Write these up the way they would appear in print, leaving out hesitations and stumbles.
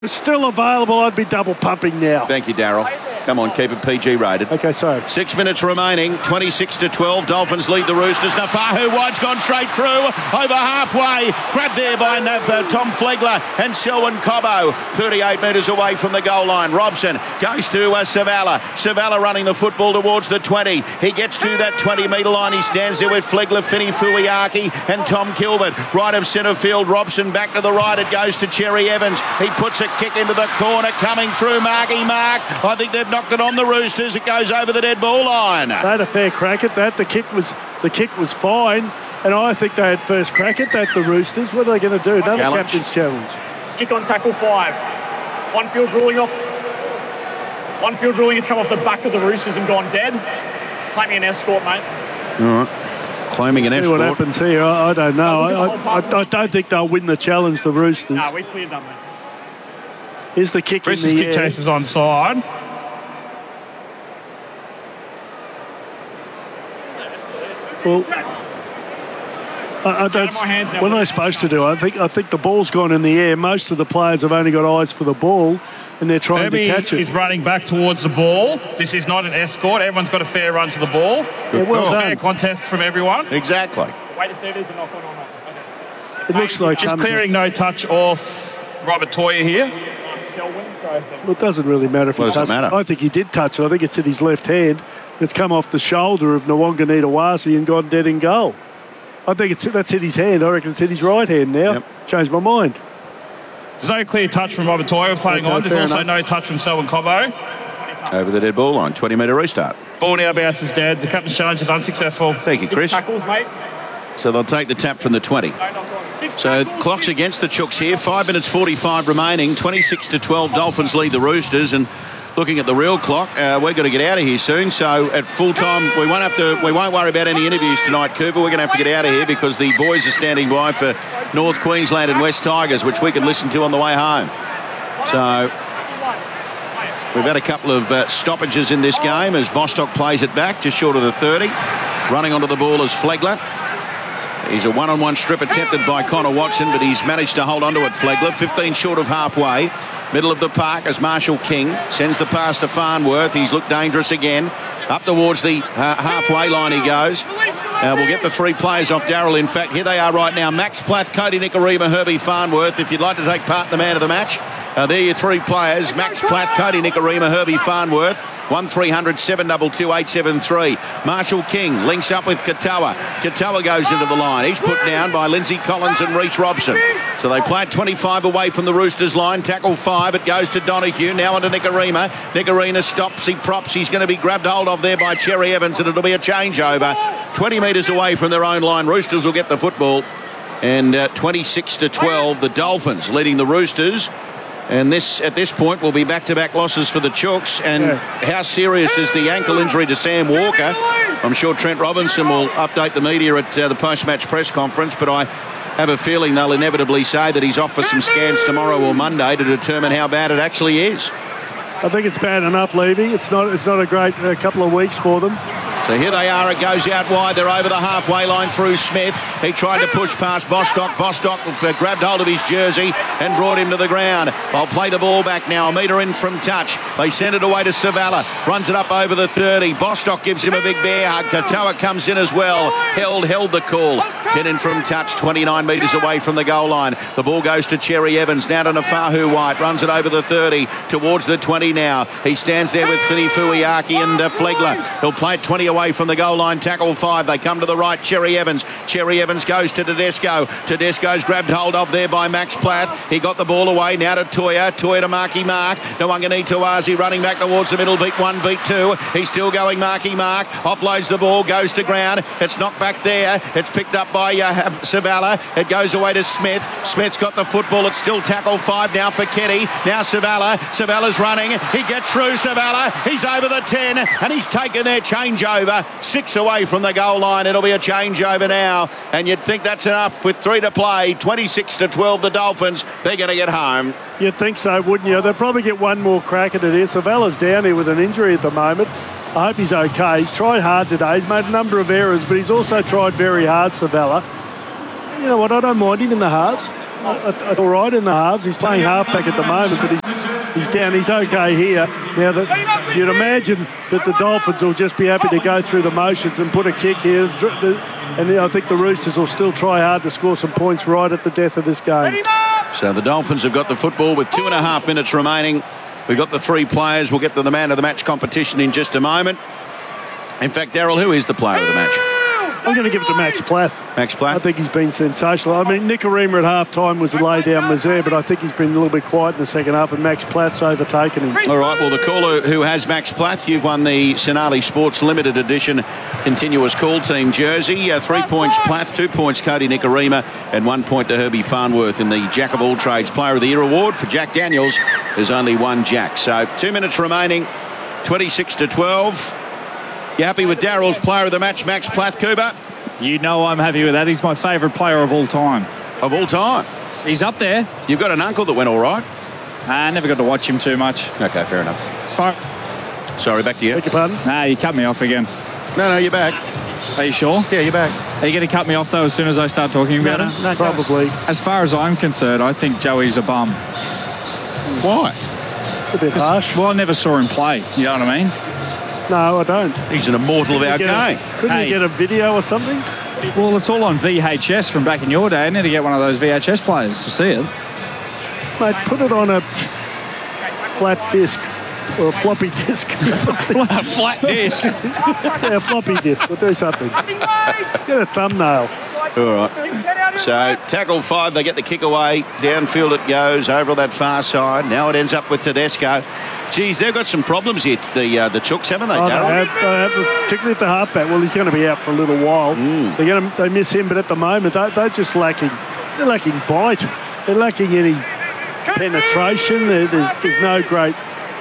It's still available. I'd be double pumping now. Thank you, Daryl. Come on, keep it PG rated. Okay, sorry. 6 minutes remaining, 26-12. Dolphins lead the Roosters. Nafahu White's gone straight through, over halfway. Grabbed there by Tom Flegler and Selwyn Cobbo. 38 metres away from the goal line. Robson goes to Savala. Savala running the football towards the 20. He gets to that 20-metre line. He stands there with Flegler, Finney Fuiaki and Tom Kilbert. Right of centre field, Robson back to the right. It goes to Cherry Evans. He puts a kick into the corner, coming through Marky Mark. I think they've knocked it on the Roosters. It goes over the dead ball line. They had a fair crack at that. The kick was fine, and I think they had first crack at that, the Roosters. What are they going to do? Another captain's challenge. Kick on tackle 5. One field ruling has come off the back of the Roosters and gone dead. Claiming an escort, mate. All right. Claiming an escort. See what happens here. I don't know. I don't think they'll win the challenge, the Roosters. No, we cleared them, mate. Here's the kick Roosters in the kick air. chase is onside. Well, I don't. What are they supposed to do? I think the ball's gone in the air. Most of the players have only got eyes for the ball, and they're trying to catch it. Is running back towards the ball. This is not an escort. Everyone's got a fair run to the ball. Yeah, well done. Fair contest from everyone. Exactly. Wait to see if there's a knock on or not. Okay. It looks like Just clearing no touch off Robert Toyer here. Well, it doesn't really matter if he touched it. I think he did touch it. I think it's in his left hand. It's come off the shoulder of Nwanganitawasi and gone dead in goal. I think that's hit his hand. I reckon it's hit his right hand now. Yep. Changed my mind. There's no clear touch from Robert Toyer playing on. There's also no touch from Selwyn Cobbo. Over the dead ball line. 20-metre restart. Ball now bounces dead. The captain's challenge is unsuccessful. Thank you, Chris. Tackles, mate. So they'll take the tap from the 20. So clock's against the Chooks here. 5 minutes 45 remaining. 26-12. Dolphins lead the Roosters. And looking at the real clock, we're going to get out of here soon. So at full time, we won't worry about any interviews tonight, Cooper. We're going to have to get out of here because the boys are standing by for North Queensland and West Tigers, which we can listen to on the way home. So we've had a couple of stoppages in this game as Bostock plays it back just short of the 30. Running onto the ball is Flegler. He's a one-on-one strip attempted by Connor Watson, but he's managed to hold on to it, Flegler. 15 short of halfway. Middle of the park as Marshall King sends the pass to Farnworth. He's looked dangerous again. Up towards the halfway line he goes. We'll get the three players off Darryl. In fact, here they are right now. Max Plath, Cody Nikorima, Herbie Farnworth. If you'd like to take part in the man of the match, there are your three players. Max Plath, Cody Nikorima, Herbie Farnworth. 1300 722 873. Marshall King links up with Katoa. Katoa goes into the line. He's put down by Lindsay Collins and Reece Robson. So they play at 25 away from the Roosters line. Tackle 5. It goes to Donoghue. Now onto Nikorima. Nikorima stops. He props. He's going to be grabbed hold of there by Cherry Evans, and it'll be a changeover. 20 metres away from their own line. Roosters will get the football. And 26-12, the Dolphins leading the Roosters. And at this point will be back-to-back losses for the Chooks. And how serious is the ankle injury to Sam Walker? I'm sure Trent Robinson will update the media at the post-match press conference, but I have a feeling they'll inevitably say that he's off for some scans tomorrow or Monday to determine how bad it actually is. I think it's bad enough leaving. It's not a great couple of weeks for them. So here they are. It goes out wide. They're over the halfway line through Smith. He tried to push past Bostock. Bostock grabbed hold of his jersey and brought him to the ground. I'll play the ball back now. A metre in from touch. They send it away to Savala. Runs it up over the 30. Bostock gives him a big bear hug. Katoa comes in as well. Held the call. 10 in from touch. 29 metres away from the goal line. The ball goes to Cherry Evans. Now to Nafahu White. Runs it over the 30 towards the 20 now. He stands there with Finney Fuiaki and Flegler. He'll play it 20 away from the goal line. Tackle 5. They come to the right. Cherry Evans goes to Tedesco. Tedesco's grabbed hold of there by Max Plath. He got the ball away. Now to Toyer to Marky Mark. Nwanganitawasi running back towards the middle. Beat 1, beat 2. He's still going. Marky Mark offloads the ball, goes to ground. It's knocked back there. It's picked up by Savala. It goes away to Smith. Smith's got the football. It's still tackle 5 now for Keddy. Now Savala. Savala's running. He gets through Savala. He's over the 10 and he's taken their changeover. 6 away from the goal line. It'll be a changeover now. And you'd think that's enough with 3 to play. 26-12 the Dolphins. They're going to get home. You'd think so, wouldn't you? They'll probably get one more crack at it here. Savala's down here with an injury at the moment. I hope he's okay. He's tried hard today. He's made a number of errors, but he's also tried very hard, Savala. You know what? I don't mind him in the halves. all right in the halves. He's playing halfback at the moment, but he's down. He's okay here. Now, that you'd imagine that the Dolphins will just be happy to go through the motions and put a kick here. And I think the Roosters will still try hard to score some points right at the death of this game. So the Dolphins have got the football with 2.5 minutes remaining. We've got the 3 players. We'll get to the man of the match competition in just a moment. In fact, Daryl, who is the player of the match? I'm going to give it to Max Plath. Max Plath? I think he's been sensational. I mean, Nikorima at half-time was a lay-down misère, but I think he's been a little bit quiet in the second half, and Max Plath's overtaken him. All right, well, the caller who has Max Plath, you've won the Sonali Sports Limited Edition continuous call team jersey. 3 points Plath, 2 points Cody Nikorima, and 1 point to Herbie Farnworth in the Jack of all trades Player of the Year award. For Jack Daniels, there's only one Jack. So 2 minutes remaining, 26-12. You happy with Daryl's player of the match, Max Plath, Cooper? You know I'm happy with that. He's my favourite player of all time. Of all time? He's up there. You've got an uncle that went all right? I never got to watch him too much. Okay, fair enough. Sorry, back to you. Beg your pardon? Nah, you cut me off again. No, you're back. Are you sure? Yeah, you're back. Are you going to cut me off, though, as soon as I start talking about him? No, probably. As far as I'm concerned, I think Joey's a bum. Why? It's a bit harsh. Well, I never saw him play. You know what I mean? No, I don't. He's an immortal of our game. Couldn't you get a video or something? Well, it's all on VHS from back in your day. I need to get one of those VHS players to see it. Mate, put it on a flat disc or a floppy disc. A flat disc. Yeah, a floppy disc. We'll do something. Get a thumbnail. All right. So, tackle 5, they get the kick away. Downfield it goes, over that far side. Now it ends up with Tedesco. Geez, they've got some problems here, the Chooks, haven't they, Darryl? They have, particularly at the halfback. Well, he's going to be out for a little while. They miss him, but at the moment, they're just lacking. They're lacking bite. They're lacking any penetration. There's no great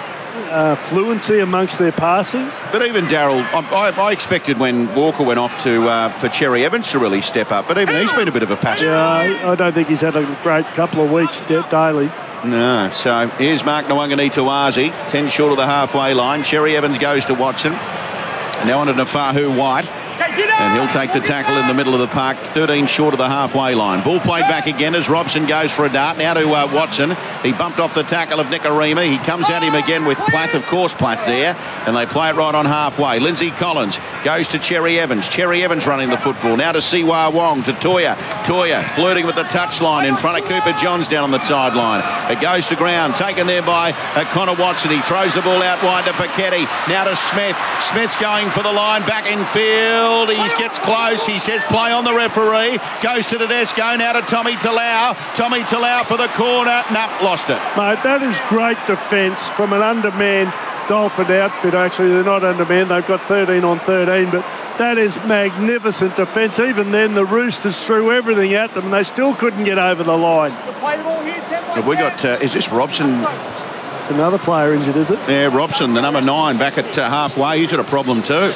fluency amongst their passing. But even Daryl, I expected when Walker went off for Cherry Evans to really step up, but even he's been a bit of a passer. Yeah, I don't think he's had a great couple of weeks daily. No, so here's Mark Nwangani-Tawazi, 10 short of the halfway line. Cherry Evans goes to Watson. Now on to Nafahu White. And he'll take the tackle in the middle of the park, 13 short of the halfway line. Ball played back again as Robson goes for a dart. Now to Watson. He bumped off the tackle of Nikorima. He comes at him again with Plath. Of course, Plath there. And they play it right on halfway. Lindsay Collins goes to Cherry Evans. Cherry Evans running the football. Now to Siwa Wong, to Toya. Toya flirting with the touchline in front of Cooper Johns down on the sideline. It goes to ground, taken there by Connor Watson. He throws the ball out wide to Fekete. Now to Smith. Smith's going for the line, back in field. He gets close. He says play on the referee. Goes to Tedesco. Now to Tommy Talau. Tommy Talau for the corner. Nope, lost it. Mate, that is great defence from an undermanned Dolphin outfit. Actually, they're not undermanned. They've got 13 on 13, but that is magnificent defence. Even then, the Roosters threw everything at them, and they still couldn't get over the line. Have we got, is this Robson? It's another player injured, is it? Yeah, Robson, the number 9, back at halfway. He's got a problem too.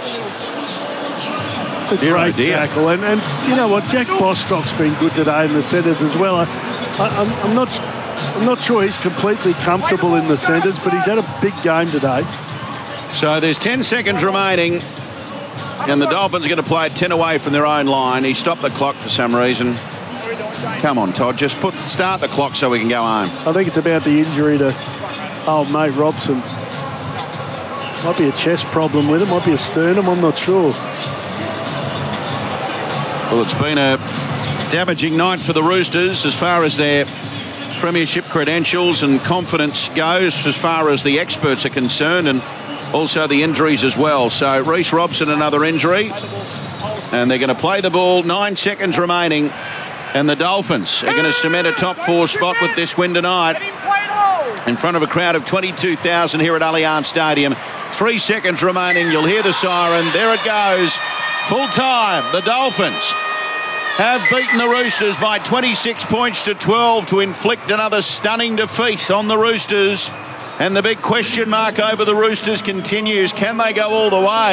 It's a great tackle, and you know what, Jack Bostock's been good today in the centres as well. I'm not sure he's completely comfortable in the centres, but he's had a big game today. So there's 10 seconds remaining, and the Dolphins are going to play it 10 away from their own line. He stopped the clock for some reason. Come on, Todd, just start the clock so we can go home. I think it's about the injury to old mate Robson. Might be a chest problem with him, might be a sternum, I'm not sure. Well, it's been a damaging night for the Roosters as far as their premiership credentials and confidence goes, as far as the experts are concerned, and also the injuries as well. So Reece Robson, another injury, and they're going to play the ball. 9 seconds remaining, and the Dolphins are going to cement a top 4 spot with this win tonight in front of a crowd of 22,000 here at Allianz Stadium. 3 seconds remaining. You'll hear the siren. There it goes. Full time. The Dolphins have beaten the Roosters by 26 points to 12 to inflict another stunning defeat on the Roosters. And the big question mark over the Roosters continues. Can they go all the way?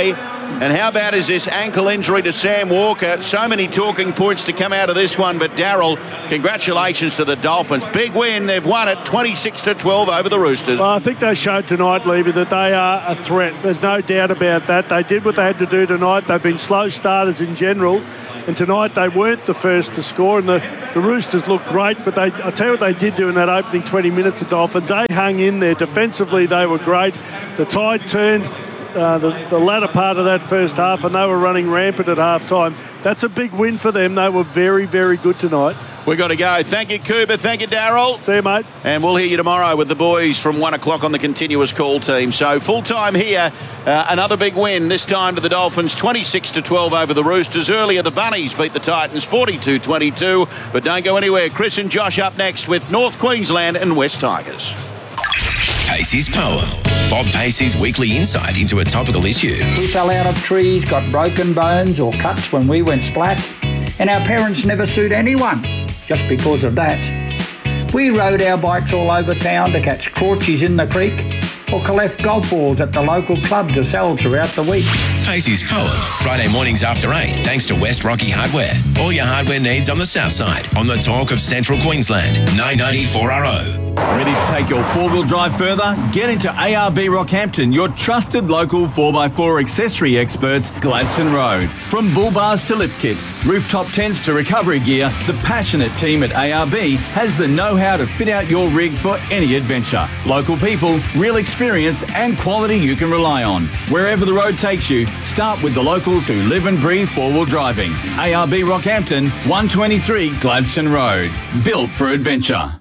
And how bad is this ankle injury to Sam Walker? So many talking points to come out of this one. But Daryl, congratulations to the Dolphins. Big win. They've won it 26-12 over the Roosters. Well, I think they showed tonight, Levy, that they are a threat. There's no doubt about that. They did what they had to do tonight. They've been slow starters in general. And tonight they weren't the first to score. And the Roosters looked great. But I'll tell you what they did do in that opening 20 minutes, the Dolphins. They hung in there. Defensively, they were great. The tide turned. The latter part of that first half, and they were running rampant at half-time. That's a big win for them. They were very, very good tonight. We've got to go. Thank you, Cooper. Thank you, Daryl. See you, mate. And we'll hear you tomorrow with the boys from 1 o'clock on the continuous call team. So full-time here, another big win, this time to the Dolphins, 26-12 over the Roosters. Earlier, the Bunnies beat the Titans 42-22. But don't go anywhere. Chris and Josh up next with North Queensland and West Tigers. Pacey's Poem. Bob Pacey's weekly insight into a topical issue. We fell out of trees, got broken bones or cuts when we went splat, and our parents never sued anyone just because of that. We rode our bikes all over town to catch crawchies in the creek or collect golf balls at the local club to sell throughout the week. Pacey's Poem, Friday mornings after 8, thanks to West Rocky Hardware. All your hardware needs on the south side, on the talk of Central Queensland, 990 4RO. Ready to take your four-wheel drive further? Get into ARB Rockhampton, your trusted local 4x4 accessory experts, Gladstone Road. From bull bars to lift kits, rooftop tents to recovery gear, the passionate team at ARB has the know-how to fit out your rig for any adventure. Local people, real experience and quality you can rely on. Wherever the road takes you, start with the locals who live and breathe four-wheel driving. ARB Rockhampton, 123 Gladstone Road. Built for adventure.